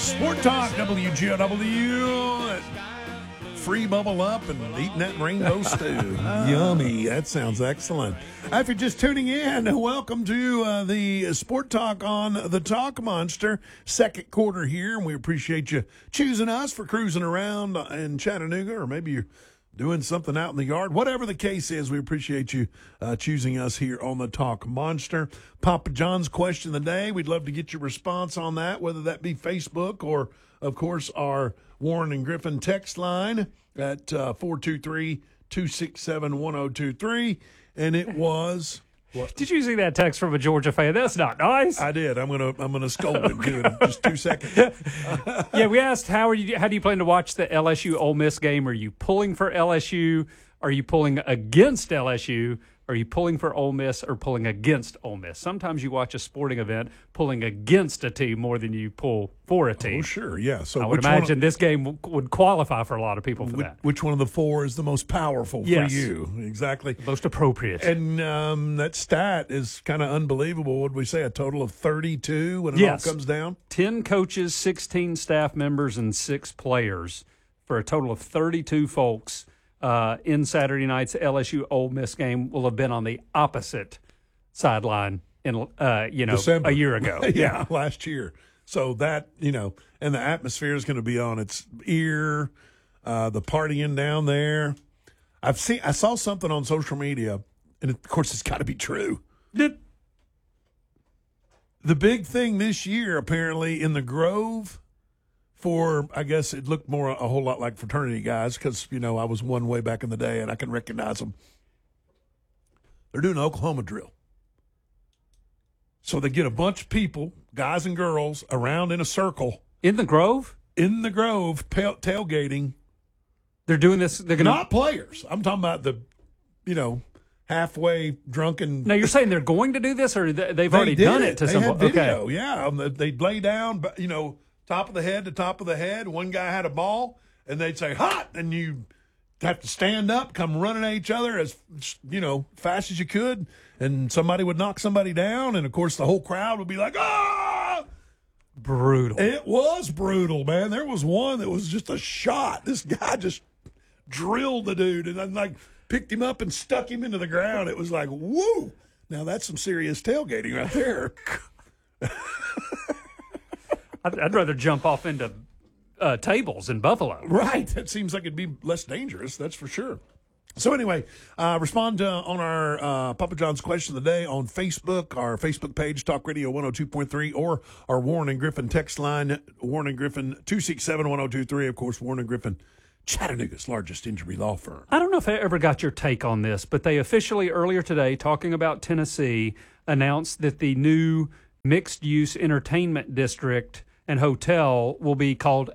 Sport Talk, WGOW. Free bubble up and eating that rainbow stew. Yummy. That sounds excellent. If you're just tuning in, welcome to the Sport Talk on the Talk Monster. Second quarter here, and we appreciate you choosing us for cruising around in Chattanooga, or maybe you're doing something out in the yard. Whatever the case is, we appreciate you choosing us here on the Talk Monster. Papa John's question of the day. We'd love to get your response on that, whether that be Facebook or, of course, our Warren and Griffin text line at 423-267-1023. And it was... What? Did you see that text from a Georgia fan? That's not nice. I did. I'm gonna scold him too in just 2 seconds. Yeah, we asked how do you plan to watch the LSU Ole Miss game? Are you pulling for LSU? Are you pulling against LSU? Are you pulling for Ole Miss or pulling against Ole Miss? Sometimes you watch a sporting event pulling against a team more than you pull for a team. Oh, sure, yeah. So I would imagine this game would qualify for a lot of people for that. Which one of the four is the most powerful for you? Exactly. Most appropriate. And that stat is kind of unbelievable. Would we say a total of 32 when it all comes down? 10 coaches, 16 staff members, and 6 players for a total of 32 folks. In Saturday night's LSU Ole Miss game will have been on the opposite sideline in December. A year ago. Yeah, last year. So that, and the atmosphere is going to be on its ear, the partying down there. I saw something on social media, and of course it's got to be true. The big thing this year, apparently, in the Grove, for, I guess it looked a whole lot like fraternity guys because, I was one way back in the day and I can recognize them. They're doing an Oklahoma drill. So they get a bunch of people, guys and girls, around in a circle. In the Grove? In the Grove, tailgating. They're doing this. They're gonna not players. I'm talking about the, halfway drunken. Now, you're saying they're going to do this or they've already done it to they some had video, okay. Yeah. They'd lay down, top of the head to top of the head. One guy had a ball, and they'd say, hot, and you have to stand up, come running at each other as, fast as you could, and somebody would knock somebody down, and, of course, the whole crowd would be like, ah! Brutal. It was brutal, man. There was one that was just a shot. This guy just drilled the dude, and then, picked him up and stuck him into the ground. It was like, woo! Now, that's some serious tailgating right there. I'd rather jump off into tables in Buffalo. Right. That seems like it'd be less dangerous, that's for sure. So anyway, respond on our Papa John's question of the day on Facebook, our Facebook page, Talk Radio 102.3, or our Warren and Griffin text line, Warren and Griffin 267-1023. Of course, Warren and Griffin, Chattanooga's largest injury law firm. I don't know if I ever got your take on this, but they officially earlier today, talking about Tennessee, announced that the new mixed-use entertainment district and hotel will be called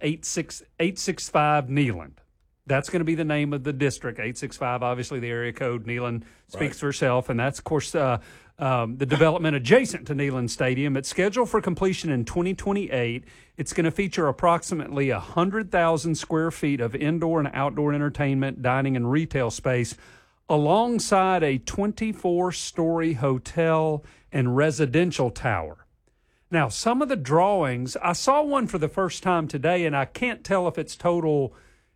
865 Neyland. That's going to be the name of the district, 865. Obviously, the area code, Neyland, speaks for itself. And that's, of course, the development adjacent to Neyland Stadium. It's scheduled for completion in 2028. It's going to feature approximately 100,000 square feet of indoor and outdoor entertainment, dining, and retail space, alongside a 24-story hotel and residential tower. Now, some of the drawings, I saw one for the first time today, and I can't tell if it's total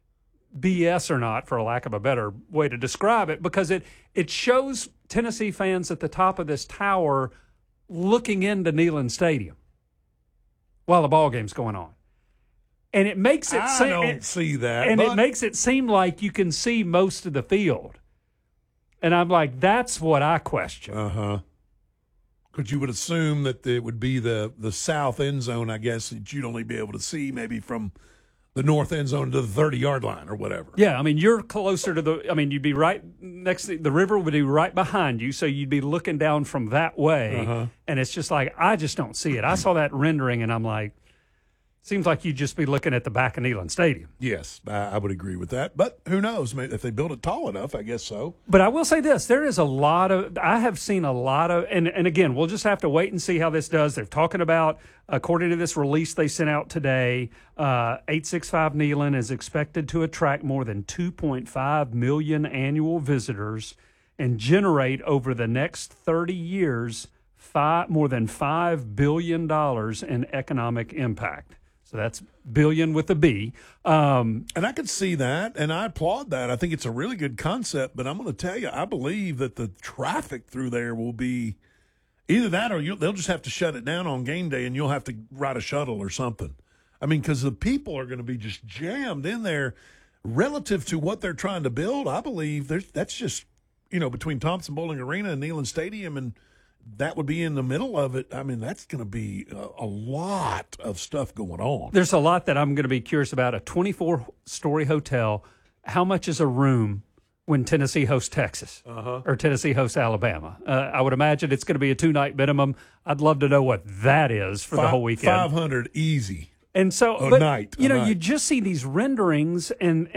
BS or not, for a lack of a better way to describe it, because it shows Tennessee fans at the top of this tower looking into Neyland Stadium while the ball game's going on. And it makes it I don't see that. And it makes it seem like you can see most of the field. And I'm like, that's what I question. Uh-huh. Because you would assume that it would be the south end zone, I guess, that you'd only be able to see maybe from the north end zone to the 30-yard line or whatever. Yeah, I mean, you're closer to you'd be right next to the river would be right behind you, so you'd be looking down from that way. And it's just like, I just don't see it. I saw that rendering, and I'm like, seems like you'd just be looking at the back of Neyland Stadium. Yes, I would agree with that. But who knows? If they build it tall enough, I guess so. But I will say this. I have seen a lot of, and again, we'll just have to wait and see how this does. They're talking about, according to this release they sent out today, 865 Neyland is expected to attract more than 2.5 million annual visitors and generate over the next 30 years more than $5 billion in economic impact. So that's billion with a B. And I could see that, and I applaud that. I think it's a really good concept, but I'm going to tell you, I believe that the traffic through there will be either that or they'll just have to shut it down on game day, and you'll have to ride a shuttle or something. I mean, because the people are going to be just jammed in there relative to what they're trying to build. I believe that's just, between Thompson Bowling Arena and Neyland Stadium, and that would be in the middle of it. I mean, that's going to be a lot of stuff going on. There's a lot that I'm going to be curious about. A 24-story hotel, how much is a room when Tennessee hosts Texas or Tennessee hosts Alabama? I would imagine it's going to be a 2-night minimum. I'd love to know what that is for the whole weekend. 500 easy. And so, you just see these renderings and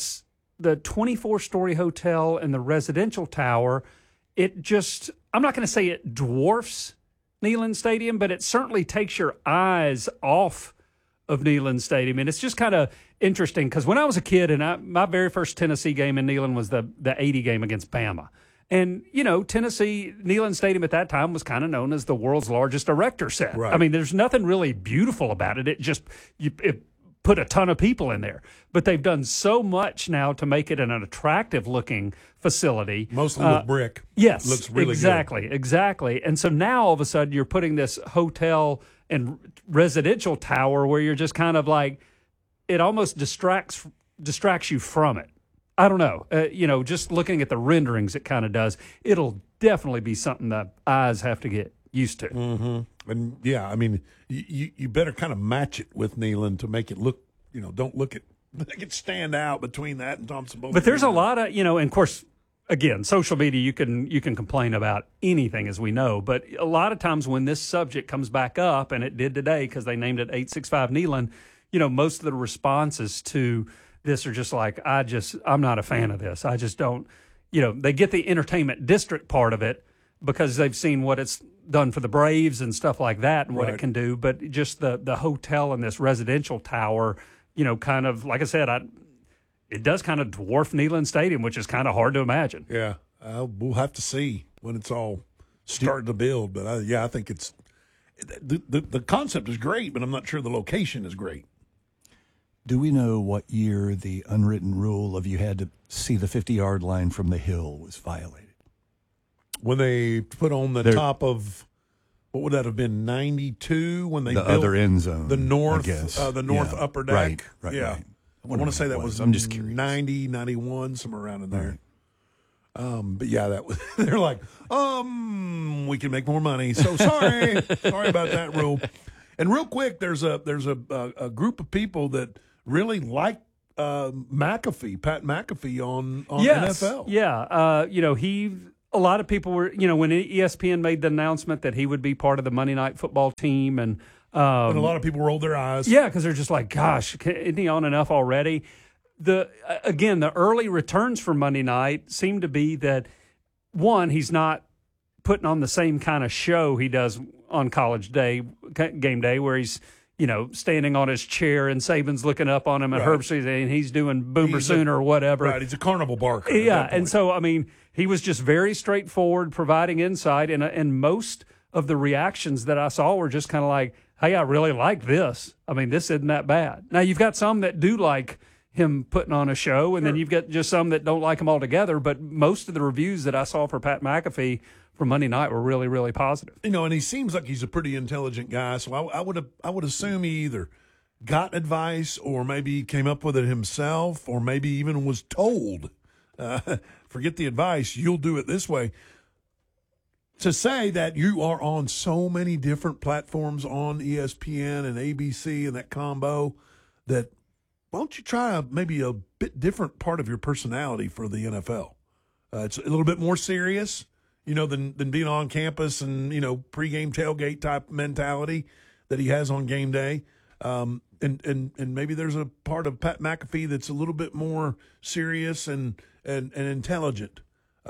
the 24-story hotel and the residential tower. It just, I'm not going to say it dwarfs Neyland Stadium, but it certainly takes your eyes off of Neyland Stadium. And it's just kind of interesting because when I was a kid, and my very first Tennessee game in Neyland was the 80 game against Bama. And, Tennessee, Neyland Stadium at that time was kind of known as the world's largest erector set. Right. I mean, there's nothing really beautiful about it. It just, it put a ton of people in there. But they've done so much now to make it an attractive-looking facility. Mostly with brick. Yes, looks really good. Exactly. And so now, all of a sudden, you're putting this hotel and residential tower where you're just kind of like, it almost distracts you from it. I don't know. Just looking at the renderings, it kind of does. It'll definitely be something that eyes have to get used to. Mm-hmm. And, yeah, I mean, you better kind of match it with Neyland to make it look, don't make it stand out between that and Thompson Bowling. But there's a lot of, and of course, again, social media, you can complain about anything, as we know. But a lot of times when this subject comes back up, and it did today because they named it 865 Neyland, most of the responses to this are just like, I'm not a fan of this. I just don't, they get the entertainment district part of it because they've seen what it's done for the Braves and stuff like that and what it can do. But just the hotel and this residential tower, kind of, like I said, it does kind of dwarf Neyland Stadium, which is kind of hard to imagine. Yeah, we'll have to see when it's all starting to build. But I think it's the concept is great, but I'm not sure the location is great. Do we know what year the unwritten rule of you had to see the 50-yard line from the hill was violated? When they put on the top of, what would that have been, 92? When they built other end zone, the north, I guess. The north upper deck. Right. Yeah. Right. I want to say that was I'm just curious. 90, 91, somewhere around in there. Right. But yeah, that was, they're like, we can make more money. So sorry about that rule. And real quick, there's a group of people that really like Pat McAfee on NFL. Yeah. A lot of people were, when ESPN made the announcement that he would be part of the Monday Night Football team, and a lot of people rolled their eyes. Yeah, because they're just like, gosh, isn't he on enough already? The early returns for Monday night seem to be that, one, he's not putting on the same kind of show he does on game day, where he's, standing on his chair and Saban's looking up on him and Herb and he's doing Boomer Sooner or whatever. Right, he's a carnival barker. Yeah, and so, he was just very straightforward, providing insight, and most of the reactions that I saw were just kind of like, hey, I really like this. This isn't that bad. Now, you've got some that do like him putting on a show, and then you've got just some that don't like him altogether, but most of the reviews that I saw for Pat McAfee for Monday night were really, really positive. And he seems like he's a pretty intelligent guy, so I would assume he either got advice or maybe came up with it himself or maybe even was told, forget the advice, you'll do it this way. To say that you are on so many different platforms on ESPN and ABC and that combo, that why don't you try maybe a bit different part of your personality for the NFL? It's a little bit more serious, than being on campus and, pregame tailgate type mentality that he has on game day. And maybe there's a part of Pat McAfee that's a little bit more serious and intelligent.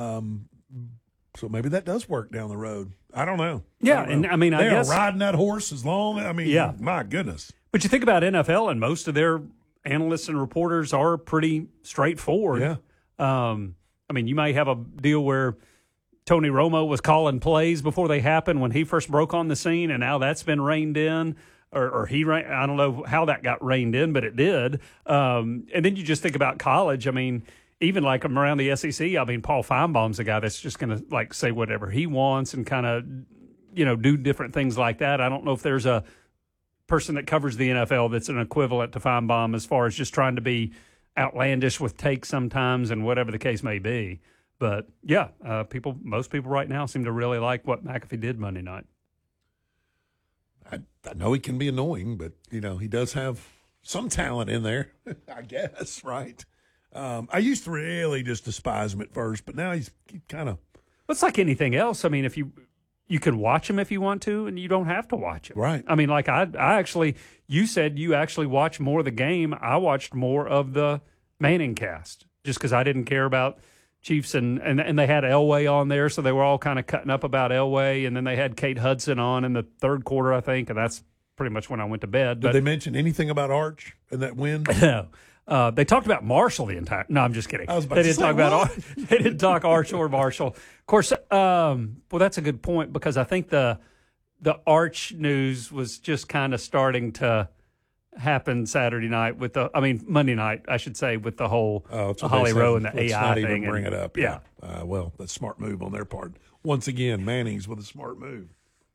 So maybe that does work down the road. I don't know. Yeah, I guess are riding that horse as long. My goodness. But you think about NFL, and most of their analysts and reporters are pretty straightforward. Yeah. You may have a deal where Tony Romo was calling plays before they happened when he first broke on the scene, and now that's been reined in. or I don't know how that got reined in, but it did. And then you just think about college. I mean, even like around the SEC, I mean, Paul Feinbaum's a guy that's just going to like say whatever he wants and kind of, do different things like that. I don't know if there's a person that covers the NFL that's an equivalent to Feinbaum as far as just trying to be outlandish with takes sometimes and whatever the case may be. But yeah, most people right now seem to really like what McAfee did Monday night. I know he can be annoying, but he does have some talent in there, I guess, right? I used to really just despise him at first, but now he's kind of. It's like anything else. I mean, if you can watch him if you want to, and you don't have to watch him. Right. I mean, like I actually, you said you actually watched more of the game. I watched more of the Manning cast just because I didn't care about Chiefs, and they had Elway on there, so they were all kind of cutting up about Elway, and then they had Kate Hudson on in the third quarter, I think, and that's pretty much when I went to bed. Did they mention anything about Arch and that win? No. They talked about Marshall the entire. No, I'm just kidding. They didn't talk about. They didn't talk Arch or Marshall. Of course, well, that's a good point because I think the Arch news was just kind of starting to happen Saturday night Monday night, I should say, with the whole Holly Rowe and the AI thing. Even bring it up. Yeah. Well, that's a smart move on their part. Once again, Manning's with a smart move.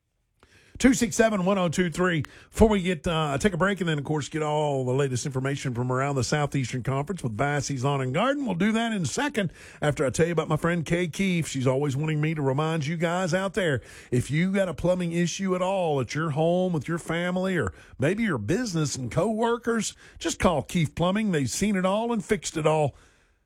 267-1023. Before we take a break and then, of course, get all the latest information from around the Southeastern Conference with Vassey's Lawn and Garden. We'll do that in a second after I tell you about my friend Kay Keefe. She's always wanting me to remind you guys out there, if you got a plumbing issue at all at your home with your family or maybe your business and coworkers, just call Keefe Plumbing. They've seen it all and fixed it all.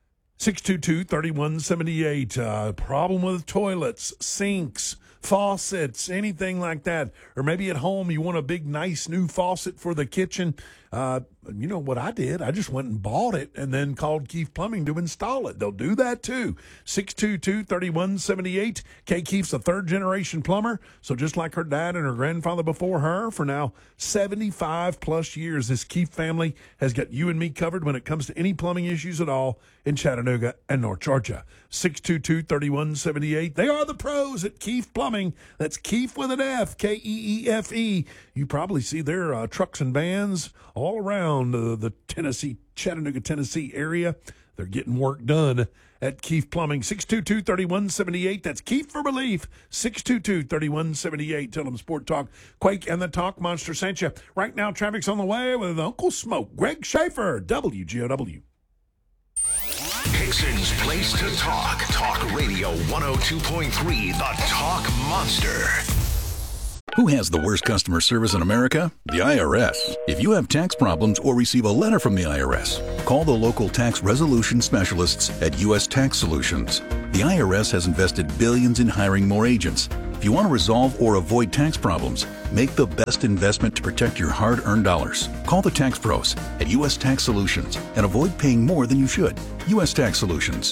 622-3178. Problem with toilets, sinks, faucets, anything like that. Or maybe at home you want a big, nice new faucet for the kitchen. You know what I did? I just went and bought it and then called Keefe Plumbing to install it. They'll do that too. 622-3178. Kay Keefe's a third-generation plumber. So just like her dad and her grandfather before her, for now 75-plus years, this Keefe family has got you and me covered when it comes to any plumbing issues at all in Chattanooga and North Georgia. 622-3178. They are the pros at Keefe Plumbing. That's Keefe with an F, Keefe. You probably see their trucks and vans all around the Chattanooga, Tennessee area. They're getting work done at Keefe Plumbing. 622-3178. That's Keefe for Relief. 622-3178. Tell them Sport Talk, Quake, and the Talk Monster sent you. Right now, traffic's on the way with Uncle Smoke. Greg Schaefer, WGOW. Hickson's place to talk. Talk Radio 102.3, the Talk Monster. Who has the worst customer service in America? The IRS. If you have tax problems or receive a letter from the IRS, call the local tax resolution specialists at U.S. Tax Solutions. The IRS has invested billions in hiring more agents. If you want to resolve or avoid tax problems, make the best investment to protect your hard-earned dollars. Call the tax pros at U.S. Tax Solutions and avoid paying more than you should. U.S. Tax Solutions,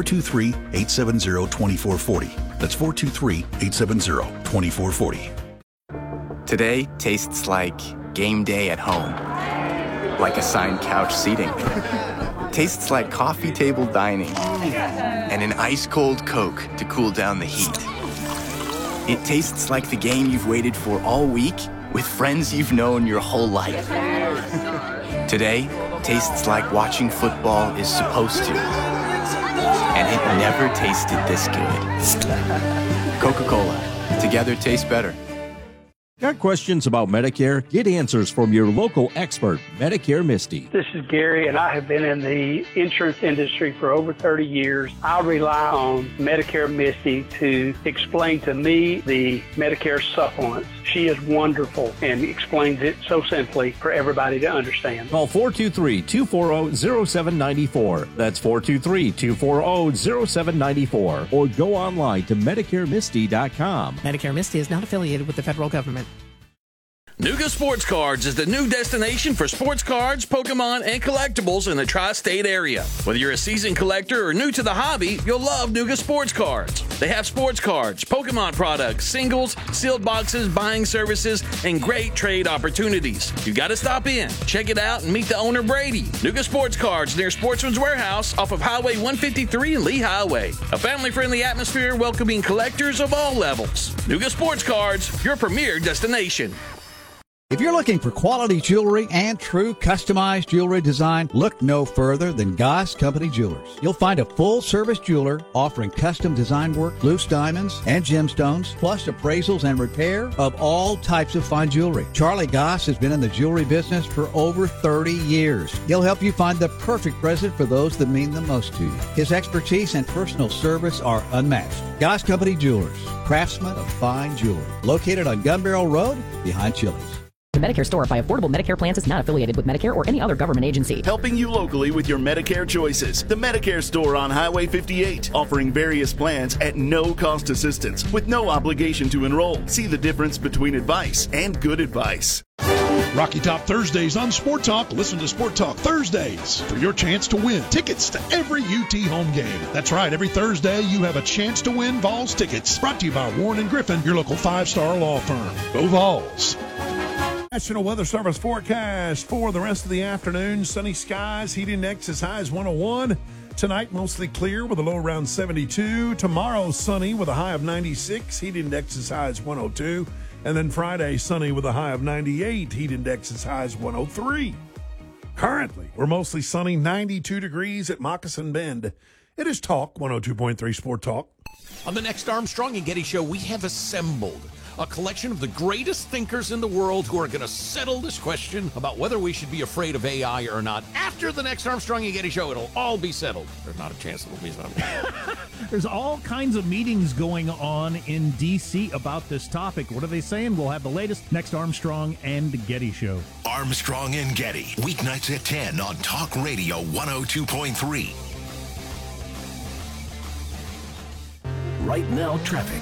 423-870-2440. That's 423-870-2440. Today tastes like game day at home, like assigned couch seating. Tastes like coffee table dining and an ice-cold Coke to cool down the heat. It tastes like the game you've waited for all week with friends you've known your whole life. Today tastes like watching football is supposed to. And it never tasted this good. Coca-Cola. Together tastes better. Got questions about Medicare? Get answers from your local expert, Medicare Misty. This is Gary, and I have been in the insurance industry for over 30 years. I rely on Medicare Misty to explain to me the Medicare supplements. She is wonderful and explains it so simply for everybody to understand. Call 423-240-0794. That's 423-240-0794. Or go online to MedicareMisty.com. Medicare Misty is not affiliated with the federal government. Nuga Sports Cards is the new destination for sports cards, Pokemon, and collectibles in the tri-state area. Whether you're a seasoned collector or new to the hobby, you'll love Nuga Sports Cards. They have sports cards, Pokemon products, singles, sealed boxes, buying services, and great trade opportunities. You got to stop in, check it out, and meet the owner, Brady. Nuga Sports Cards near Sportsman's Warehouse off of Highway 153 and Lee Highway. A family-friendly atmosphere welcoming collectors of all levels. Nuga Sports Cards, your premier destination. If you're looking for quality jewelry and true customized jewelry design, look no further than Goss Company Jewelers. You'll find a full-service jeweler offering custom design work, loose diamonds, and gemstones, plus appraisals and repair of all types of fine jewelry. Charlie Goss has been in the jewelry business for over 30 years. He'll help you find the perfect present for those that mean the most to you. His expertise and personal service are unmatched. Goss Company Jewelers, craftsmen of fine jewelry. Located on Gun Barrel Road, behind Chili's. The Medicare Store by Affordable Medicare Plans is not affiliated with Medicare or any other government agency. Helping you locally with your Medicare choices. The Medicare Store on Highway 58, offering various plans at no cost assistance with no obligation to enroll. See the difference between advice and good advice. Rocky Top Thursdays on Sport Talk. Listen to Sport Talk Thursdays for your chance to win tickets to every UT home game. That's right, every Thursday you have a chance to win Vols tickets. Brought to you by Warren & Griffin, your local 5-star law firm. Go Vols! National Weather Service forecast for the rest of the afternoon. Sunny skies, heat index as high as 101. Tonight, mostly clear with a low around 72. Tomorrow, sunny with a high of 96. Heat index as high as 102. And then Friday, sunny with a high of 98. Heat index as high as 103. Currently, we're mostly sunny, 92 degrees at Moccasin Bend. It is Talk 102.3 Sport Talk. On the next Armstrong and Getty Show, we have assembled a collection of the greatest thinkers in the world who are going to settle this question about whether we should be afraid of AI or not. After the next Armstrong and Getty Show, it'll all be settled. There's not a chance it'll be settled. There's all kinds of meetings going on in D.C. about this topic. What are they saying? We'll have the latest next Armstrong and Getty Show. Armstrong and Getty, weeknights at 10 on Talk Radio 102.3. Right now, traffic.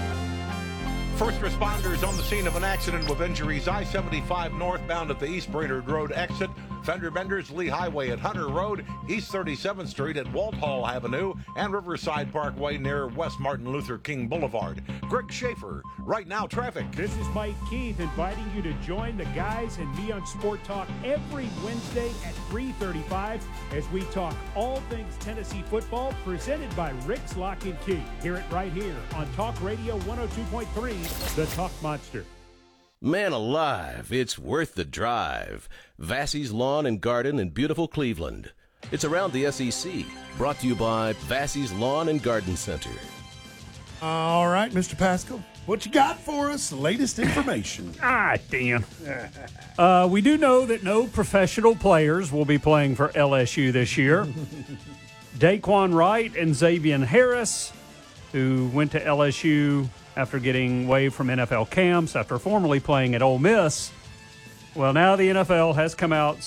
First responders on the scene of an accident with injuries. I-75 northbound at the East Brainerd Road exit. Fender benders, Lee Highway at Hunter Road, East 37th Street at Walthall Avenue, and Riverside Parkway near West Martin Luther King Boulevard. Greg Schaefer, Right Now Traffic. This is Mike Keith inviting you to join the guys and me on Sport Talk every Wednesday at 3:35 as we talk all things Tennessee football, presented by Rick's Lock and Key. Hear it right here on Talk Radio 102.3, the Talk Monster. Man alive, it's worth the drive. Vassey's Lawn and Garden in beautiful Cleveland. It's around the SEC. Brought to you by Vassey's Lawn and Garden Center. All right, Mr. Pascal, what you got for us? Latest information. Damn. We do know that no professional players will be playing for LSU this year. Daquan Wright and Xavier Harris, who went to LSU after getting waived from NFL camps after formerly playing at Ole Miss. Well, now the NFL has come out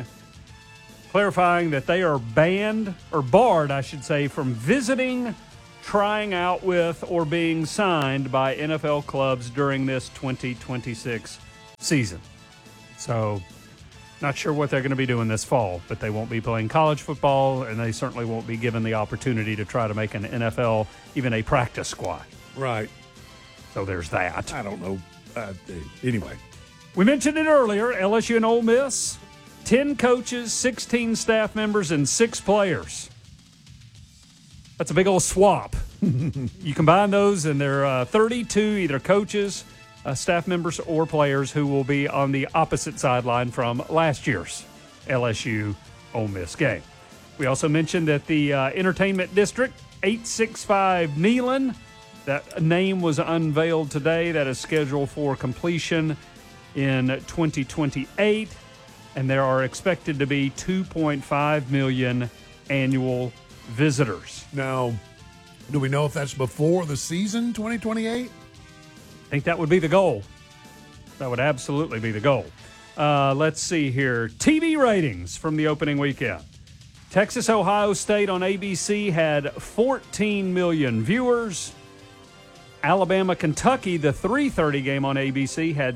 clarifying that they are banned, or barred, I should say, from visiting, trying out with, or being signed by NFL clubs during this 2026 season. So, not sure what they're going to be doing this fall, but they won't be playing college football, and they certainly won't be given the opportunity to try to make an NFL, even a practice squad. Right. So there's that. I don't know. Anyway. We mentioned it earlier, LSU and Ole Miss, 10 coaches, 16 staff members, and 6 players. That's a big old swap. You combine those, and there are 32 either coaches, staff members, or players who will be on the opposite sideline from last year's LSU Ole Miss game. We also mentioned that the Entertainment District, 865 Neyland, that name was unveiled today. That is scheduled for completion in 2028, and there are expected to be 2.5 million annual visitors. Now, do we know if that's before the season, 2028? I think that would be the goal. That would absolutely be the goal. Let's see here. TV ratings from the opening weekend. Texas-Ohio State on ABC had 14 million viewers. Alabama-Kentucky, the 3:30 game on ABC, had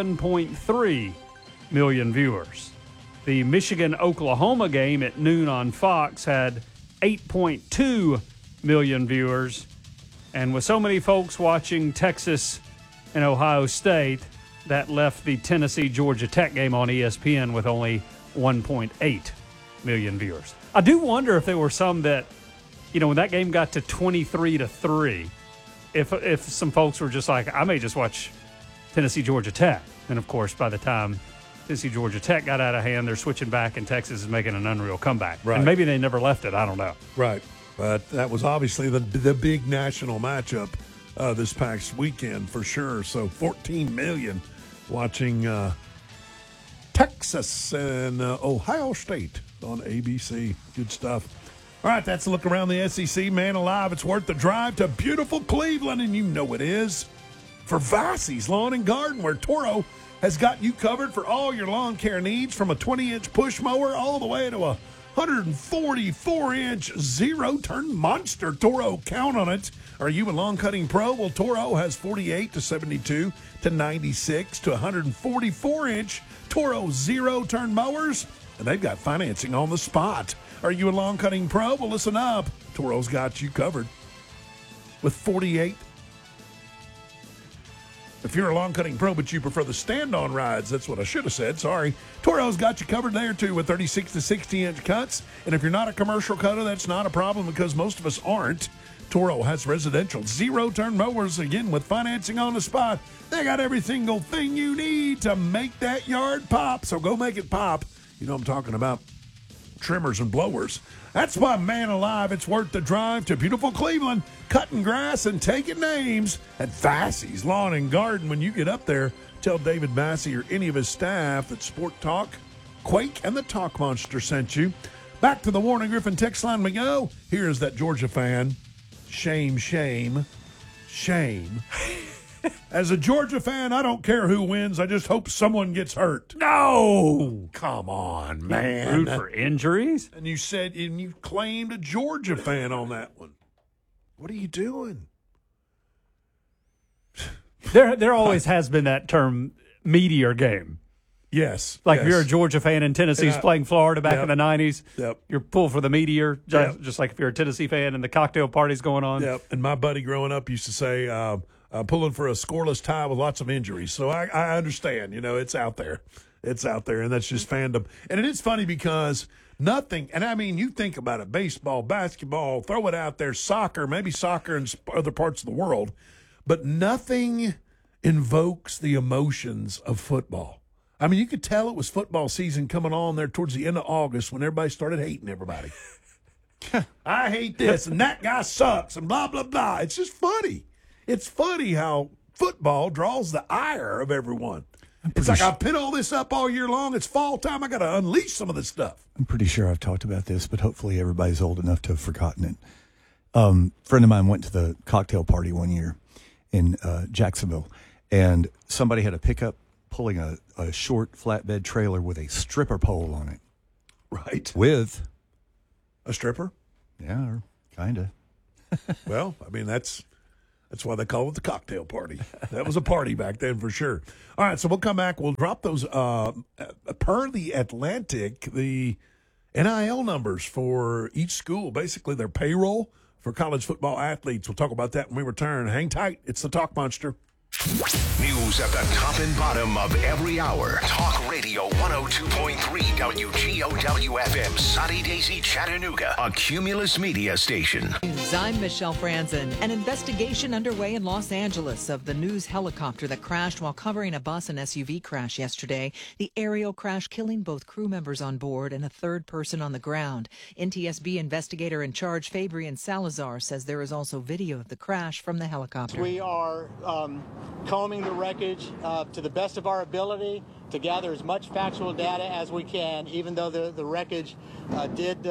7.3 million viewers. The Michigan-Oklahoma game at noon on Fox had 8.2 million viewers. And with so many folks watching Texas and Ohio State, that left the Tennessee-Georgia Tech game on ESPN with only 1.8 million viewers. I do wonder if there were some that, when that game got to 23-3, if some folks were just like, I may just watch Tennessee-Georgia Tech And, of course, by the time Tennessee Georgia Tech got out of hand, they're switching back, and Texas is making an unreal comeback. Right. And maybe they never left it. I don't know. Right. But that was obviously the big national matchup this past weekend for sure. So 14 million watching Texas and Ohio State on ABC. Good stuff. All right, that's a look around the SEC. Man alive, it's worth the drive to beautiful Cleveland, and you know it is. For Vassey's Lawn and Garden, where Toro has got you covered for all your lawn care needs, from a 20-inch push mower all the way to a 144-inch zero-turn monster. Toro, count on it. Are you a lawn cutting pro? Well, Toro has 48 to 72 to 96 to 144-inch Toro zero-turn mowers, and they've got financing on the spot. Are you a lawn cutting pro? Well, listen up. Toro's got you covered with 48. If you're a lawn cutting pro, but you prefer the stand-on rides, that's what I should have said. Sorry. Toro's got you covered there, too, with 36 to 60-inch cuts. And if you're not a commercial cutter, that's not a problem, because most of us aren't. Toro has residential zero-turn mowers, again, with financing on the spot. They got every single thing you need to make that yard pop. So go make it pop. You know what I'm talking about. Trimmers and blowers. That's why, man alive, it's worth the drive to beautiful Cleveland, cutting grass and taking names at Vassey's Lawn and Garden. When you get up there, tell David Vassey or any of his staff that Sport Talk, Quake, and the Talk Monster sent you. Back to the Warren and Griffin text line we go. Here's that Georgia fan. Shame, shame, shame. As a Georgia fan, I don't care who wins. I just hope someone gets hurt. No! Come on, man. Root for injuries? And you said, and you claimed a Georgia fan on that one. What are you doing? There always has been that term, meteor game. Yes. Like yes. if you're a Georgia fan and Tennessee's playing Florida back in the 90s, you're pulled for the meteor, just like if you're a Tennessee fan and the cocktail party's going on. Yep. And my buddy growing up used to say, pulling for a scoreless tie with lots of injuries. So I understand, it's out there. It's out there, and that's just fandom. And it is funny because nothing, and I mean, you think about it, baseball, basketball, throw it out there, soccer, maybe soccer in other parts of the world, but nothing invokes the emotions of football. I mean, you could tell it was football season coming on there towards the end of August when everybody started hating everybody. I hate this, and that guy sucks, and blah, blah, blah. It's just funny. It's funny how football draws the ire of everyone. It's like I've put all this up all year long. It's fall time. I got to unleash some of this stuff. I'm pretty sure I've talked about this, but hopefully everybody's old enough to have forgotten it. A friend of mine went to the cocktail party one year in Jacksonville, and somebody had a pickup pulling a short flatbed trailer with a stripper pole on it. Right. With a stripper? Yeah, kind of. Well, I mean, that's why they call it the cocktail party. That was a party back then for sure. All right, so we'll come back. We'll drop those, per The Atlantic, the NIL numbers for each school, basically their payroll for college football athletes. We'll talk about that when we return. Hang tight. It's the Talk Monster. News at the top and bottom of every hour. Talk Radio 102.3 WGOW-FM, Sunny Daisy, Chattanooga, a Cumulus Media station. News, I'm Michelle Franzen. An investigation underway in Los Angeles of the news helicopter that crashed while covering a bus and SUV crash yesterday. The aerial crash killing both crew members on board and a third person on the ground. NTSB investigator in charge Fabian Salazar says there is also video of the crash from the helicopter. We are combing the wreckage to the best of our ability to gather as much factual data as we can, even though the wreckage did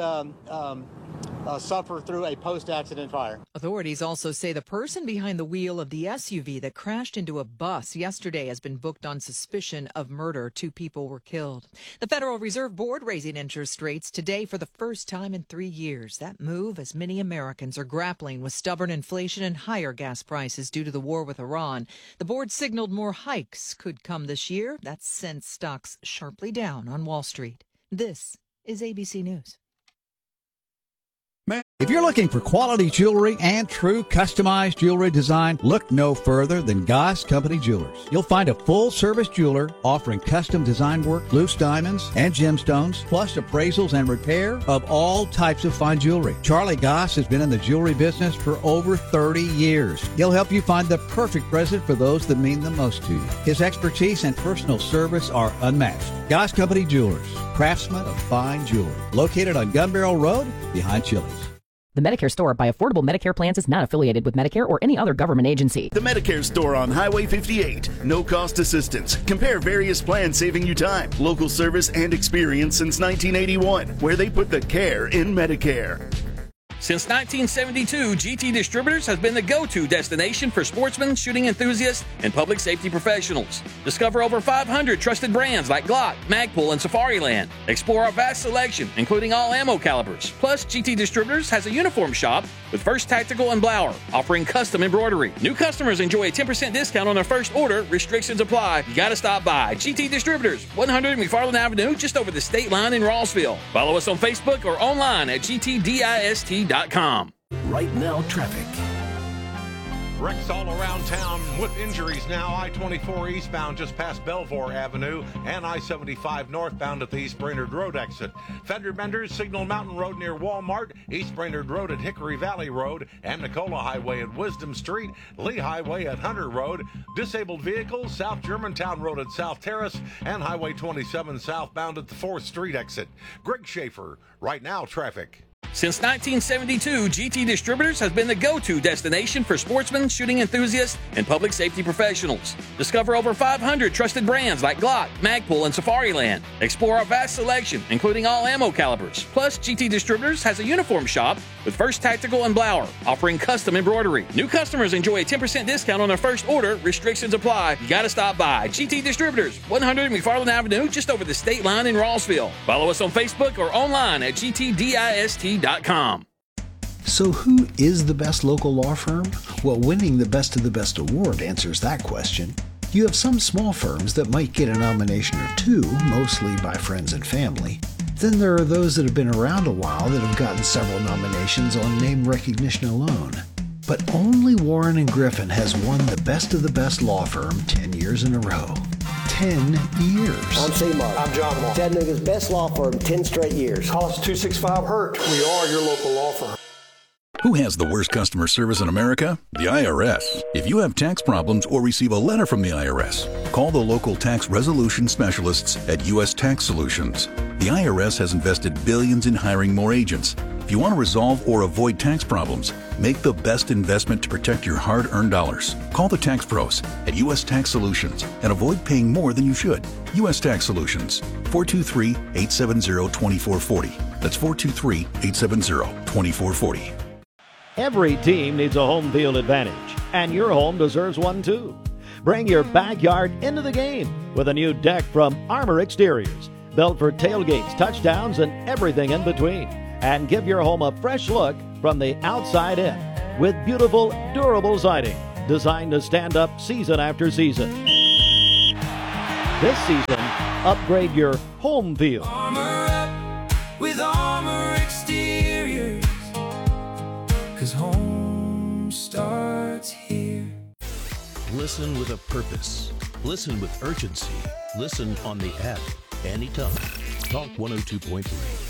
suffer through a post-accident fire. Authorities also say the person behind the wheel of the SUV that crashed into a bus yesterday has been booked on suspicion of murder. 2 people were killed. The Federal Reserve Board raising interest rates today for the first time in 3 years. That move as many Americans are grappling with stubborn inflation and higher gas prices due to the war with Iran. The board signaled more hikes could come this year. That sent stocks sharply down on Wall Street. This is ABC News. If you're looking for quality jewelry and true customized jewelry design, look no further than Goss Company Jewelers. You'll find a full-service jeweler offering custom design work, loose diamonds, and gemstones, plus appraisals and repair of all types of fine jewelry. Charlie Goss has been in the jewelry business for over 30 years. He'll help you find the perfect present for those that mean the most to you. His expertise and personal service are unmatched. Goss Company Jewelers, craftsmen of fine jewelry. Located on Gun Barrel Road, behind Chili's. The Medicare Store by Affordable Medicare Plans is not affiliated with Medicare or any other government agency. The Medicare Store on Highway 58. No cost assistance. Compare various plans saving you time. Local service and experience since 1981, where they put the care in Medicare. Since 1972, GT Distributors has been the go-to destination for sportsmen, shooting enthusiasts, and public safety professionals. Discover over 500 trusted brands like Glock, Magpul, and Safariland. Explore our vast selection, including all ammo calibers. Plus, GT Distributors has a uniform shop with First Tactical and Blower, offering custom embroidery. New customers enjoy a 10% discount on their first order. Restrictions apply. You gotta stop by. GT Distributors, 100 McFarland Avenue, just over the state line in Rossville. Follow us on Facebook or online at gtdist.com. Right now, traffic. Wrecks all around town with injuries now. I-24 eastbound just past Belvoir Avenue and I-75 northbound at the East Brainerd Road exit. Fender benders, Signal Mountain Road near Walmart, East Brainerd Road at Hickory Valley Road, and Nicola Highway at Wisdom Street, Lee Highway at Hunter Road, disabled vehicles, South Germantown Road at South Terrace, and Highway 27 southbound at the 4th Street exit. Greg Schaefer, Right Now Traffic. Since 1972, GT Distributors has been the go-to destination for sportsmen, shooting enthusiasts, and public safety professionals. Discover over 500 trusted brands like Glock, Magpul, and Safariland. Explore our vast selection, including all ammo calibers. Plus, GT Distributors has a uniform shop with First Tactical and Blower, offering custom embroidery. New customers enjoy a 10% discount on their first order. Restrictions apply. You gotta stop by. GT Distributors, 100 McFarland Avenue, just over the state line in Rossville. Follow us on Facebook or online at gtdist.com. So who is the best local law firm? Well, winning the Best of the Best award answers that question. You have some small firms that might get a nomination or two, mostly by friends and family. Then there are those that have been around a while that have gotten several nominations on name recognition alone. But only Warren & Griffin has won the Best of the Best law firm 10 years in a row. 10 years. I'm C-Mark. I'm John Mark. Chattanooga's best law firm, 10 straight years. Call us 265-HURT. We are your local law firm. Who has the worst customer service in America? The IRS. If you have tax problems or receive a letter from the IRS, call the local tax resolution specialists at U.S. Tax Solutions. The IRS has invested billions in hiring more agents. If you want to resolve or avoid tax problems, make the best investment to protect your hard-earned dollars. Call the tax pros at U.S. Tax Solutions and avoid paying more than you should. U.S. Tax Solutions, 423-870-2440. That's 423-870-2440. Every team needs a home field advantage, and your home deserves one too. Bring your backyard into the game with a new deck from Armor Exteriors, built for tailgates, touchdowns, and everything in between. And give your home a fresh look from the outside in with beautiful, durable siding designed to stand up season after season. This season, upgrade your home field. Armor up with Armor Exteriors, 'cause home starts here. Listen with a purpose. Listen with urgency. Listen on the app anytime. Talk 102.3.